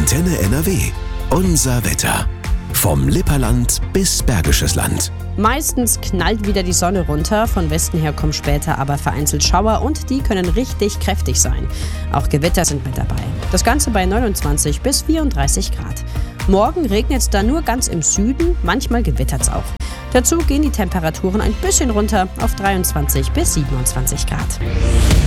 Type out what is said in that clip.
Antenne NRW. Unser Wetter. Vom Lipperland bis Bergisches Land. Meistens knallt wieder die Sonne runter, von Westen her kommen später aber vereinzelt Schauer und die können richtig kräftig sein. Auch Gewitter sind mit dabei. Das Ganze bei 29 bis 34 Grad. Morgen regnet es dann nur ganz im Süden, manchmal gewittert es auch. Dazu gehen die Temperaturen ein bisschen runter auf 23 bis 27 Grad.